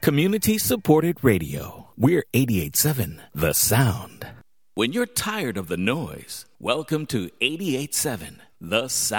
Community supported radio. We're 88.7 The Sound. When you're tired of the noise, welcome to 88.7 The Sound.